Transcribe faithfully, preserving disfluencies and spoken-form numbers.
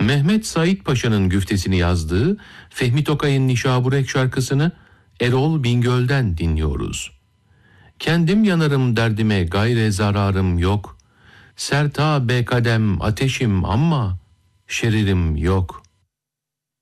Mehmet Said Paşa'nın güftesini yazdığı Fehmi Tokay'ın Nişaburek şarkısını Erol Bingöl'den dinliyoruz. Kendim yanarım derdime gayre zararım yok. Serta be kadem ateşim ama şeririm yok.